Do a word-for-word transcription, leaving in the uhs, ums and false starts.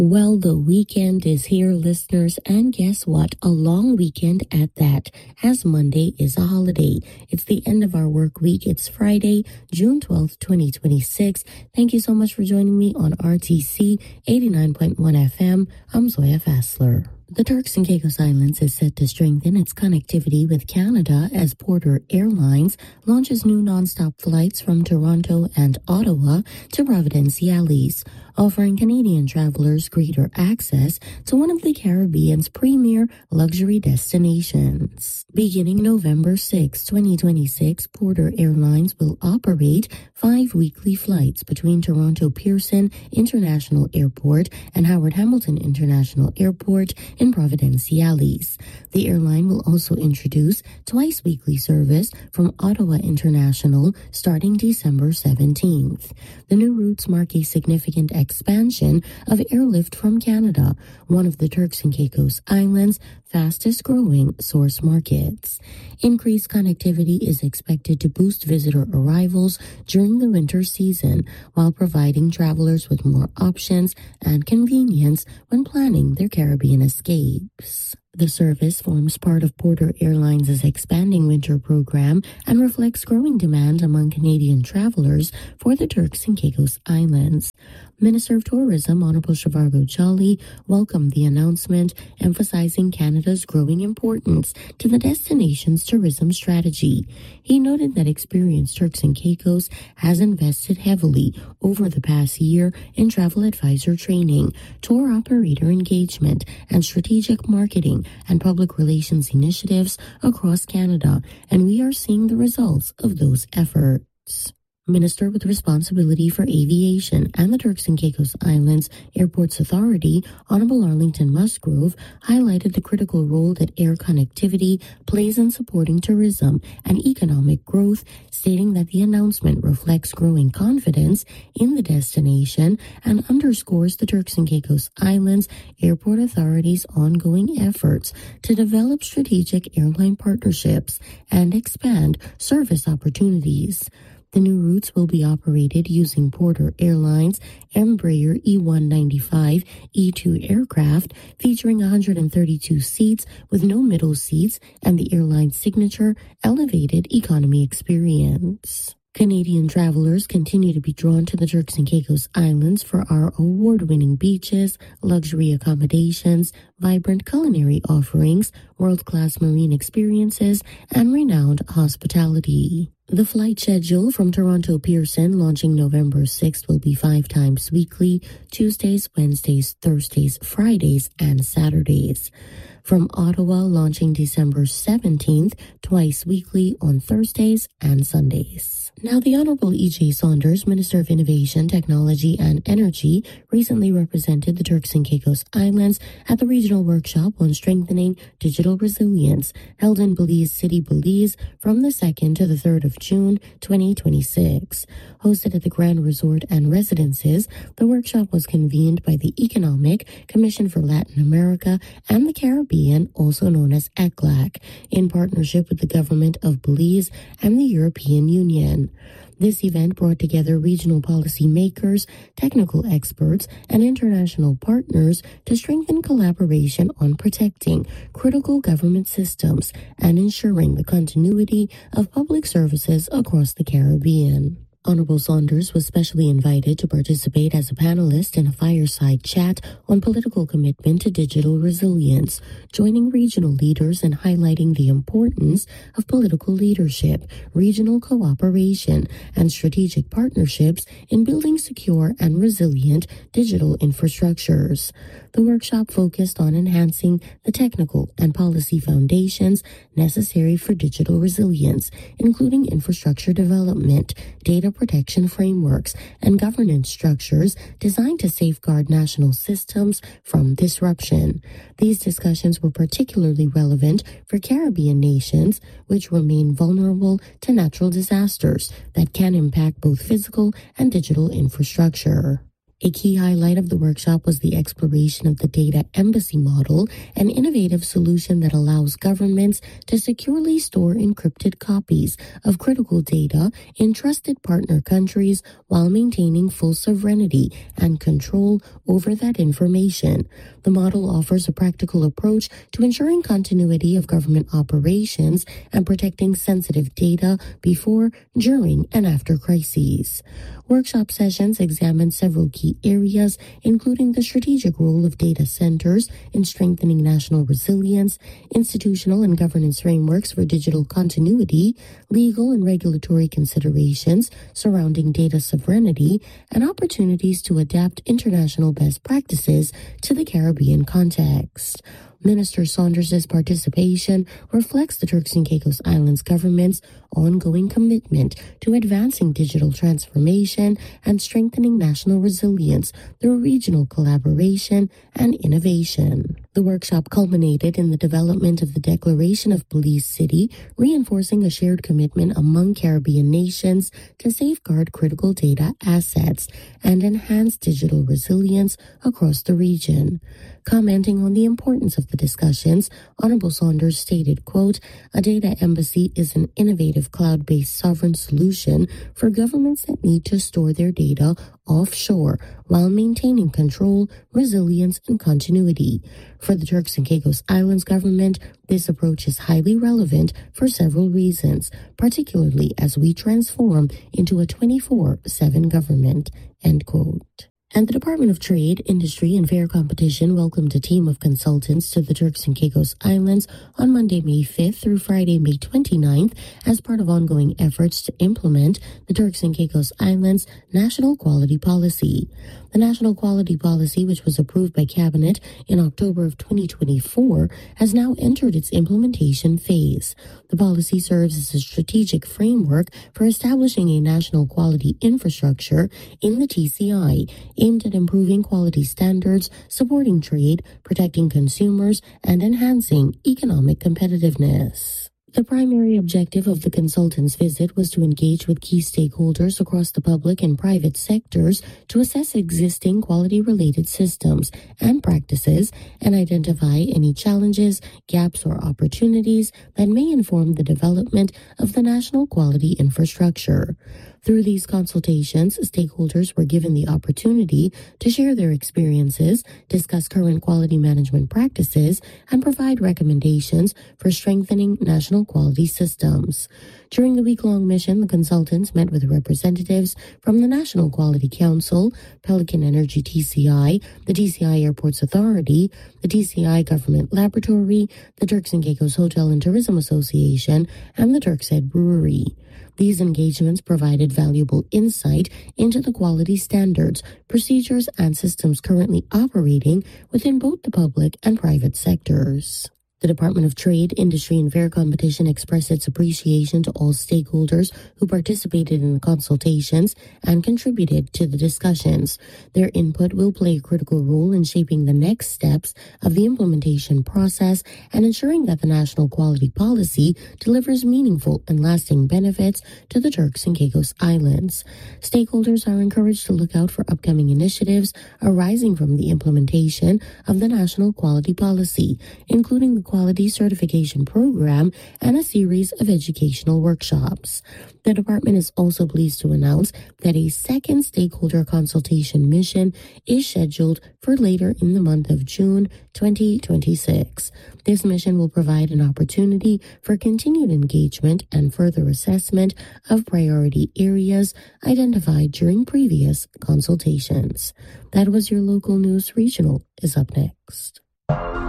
Well, the weekend is here, listeners, and guess what? A long weekend at that, as Monday is a holiday. It's the end of our work week. It's Friday, June twelfth, twenty twenty-six. Thank you so much for joining me on R T C eighty-nine point one F M. I'm Zoya Fassler. The Turks and Caicos Islands is set to strengthen its connectivity with Canada as Porter Airlines launches new nonstop flights from Toronto and Ottawa to Providenciales, offering Canadian travelers greater access to one of the Caribbean's premier luxury destinations. Beginning November sixth, twenty twenty-six, Porter Airlines will operate five weekly flights between Toronto Pearson International Airport and Howard Hamilton International Airport in Providenciales. The airline will also introduce twice weekly service from Ottawa International starting December seventeenth. The new routes mark a significant expansion of airlift from Canada, one of the Turks and Caicos Islands' fastest growing source markets. Increased connectivity is expected to boost visitor arrivals during the winter season while providing travelers with more options and convenience when planning their Caribbean escapes. The service forms part of Porter Airlines' expanding winter program and reflects growing demand among Canadian travelers for the Turks and Caicos Islands. Minister of Tourism, Honorable Zhivargo Joly, welcomed the announcement, emphasizing Canada's growing importance to the destination's tourism strategy. He noted that experienced Turks and Caicos has invested heavily over the past year in travel advisor training, tour operator engagement, and strategic marketing and public relations initiatives across Canada, and we are seeing the results of those efforts. Minister with responsibility for aviation and the Turks and Caicos Islands Airports Authority, Honorable Arlington Musgrove, highlighted the critical role that air connectivity plays in supporting tourism and economic growth, stating that the announcement reflects growing confidence in the destination and underscores the Turks and Caicos Islands Airport Authority's ongoing efforts to develop strategic airline partnerships and expand service opportunities. The new routes will be operated using Porter Airlines Embraer E one ninety-five E two aircraft, featuring one hundred thirty-two seats with no middle seats and the airline's signature elevated economy experience. Canadian travelers continue to be drawn to the Turks and Caicos Islands for our award-winning beaches, luxury accommodations, vibrant culinary offerings, world-class marine experiences, and renowned hospitality. The flight schedule from Toronto Pearson launching November sixth will be five times weekly, Tuesdays, Wednesdays, Thursdays, Fridays, and Saturdays. From Ottawa launching December seventeenth, twice weekly on Thursdays and Sundays. Now, the Honorable E J Saunders, Minister of Innovation, Technology and Energy, recently represented the Turks and Caicos Islands at the regional workshop on strengthening digital resilience held in Belize City, Belize from the second to the third of June twenty twenty-six. Hosted at the Grand Resort and Residences, the workshop was convened by the Economic Commission for Latin America and the Caribbean, also known as E C L A C, in partnership with the Government of Belize and the European Union. This event brought together regional policy makers, technical experts, and international partners to strengthen collaboration on protecting critical government systems and ensuring the continuity of public services across the Caribbean. Honorable Saunders was specially invited to participate as a panelist in a fireside chat on political commitment to digital resilience, joining regional leaders and highlighting the importance of political leadership, regional cooperation, and strategic partnerships in building secure and resilient digital infrastructures. The workshop focused on enhancing the technical and policy foundations necessary for digital resilience, including infrastructure development, data protection frameworks, and governance structures designed to safeguard national systems from disruption. These discussions were particularly relevant for Caribbean nations, which remain vulnerable to natural disasters that can impact both physical and digital infrastructure. A key highlight of the workshop was the exploration of the Data Embassy model, an innovative solution that allows governments to securely store encrypted copies of critical data in trusted partner countries while maintaining full sovereignty and control over that information. The model offers a practical approach to ensuring continuity of government operations and protecting sensitive data before, during, and after crises. Workshop sessions examined several key areas, including the strategic role of data centers in strengthening national resilience, institutional and governance frameworks for digital continuity, legal and regulatory considerations surrounding data sovereignty, and opportunities to adapt international best practices to the Caribbean context. Minister Saunders' participation reflects the Turks and Caicos Islands government's ongoing commitment to advancing digital transformation and strengthening national resilience through regional collaboration and innovation. The workshop culminated in the development of the Declaration of Belize City, reinforcing a shared commitment among Caribbean nations to safeguard critical data assets and enhance digital resilience across the region. Commenting on the importance of the discussions, Honorable Saunders stated, quote, "A data embassy is an innovative cloud-based sovereign solution for governments that need to store their data offshore while maintaining control, resilience, and continuity. For the Turks and Caicos Islands government, this approach is highly relevant for several reasons, particularly as we transform into a twenty-four seven government," end quote. And the Department of Trade, Industry, and Fair Competition welcomed a team of consultants to the Turks and Caicos Islands on Monday, May fifth through Friday, May twenty-ninth as part of ongoing efforts to implement the Turks and Caicos Islands National Quality Policy. The National Quality Policy, which was approved by Cabinet in October of twenty twenty-four, has now entered its implementation phase. The policy serves as a strategic framework for establishing a national quality infrastructure in the T C I, aimed at improving quality standards, supporting trade, protecting consumers, and enhancing economic competitiveness. The primary objective of the consultants' visit was to engage with key stakeholders across the public and private sectors to assess existing quality-related systems and practices and identify any challenges, gaps, or opportunities that may inform the development of the national quality infrastructure. Through these consultations, stakeholders were given the opportunity to share their experiences, discuss current quality management practices, and provide recommendations for strengthening national quality systems. During the week-long mission, the consultants met with representatives from the National Quality Council, Pelican Energy T C I, the T C I Airports Authority, the T C I Government Laboratory, the Turks and Caicos Hotel and Tourism Association, and the Turk's Head Brewery. These engagements provided valuable insight into the quality standards, procedures, and systems currently operating within both the public and private sectors. The Department of Trade, Industry, and Fair Competition expressed its appreciation to all stakeholders who participated in the consultations and contributed to the discussions. Their input will play a critical role in shaping the next steps of the implementation process and ensuring that the national quality policy delivers meaningful and lasting benefits to the Turks and Caicos Islands. Stakeholders are encouraged to look out for upcoming initiatives arising from the implementation of the national quality policy, including the Quality Certification Program and a series of educational workshops. The department is also pleased to announce that a second stakeholder consultation mission is scheduled for later in the month of June twenty twenty-six. This mission will provide an opportunity for continued engagement and further assessment of priority areas identified during previous consultations. That was your local news. Regional is up next.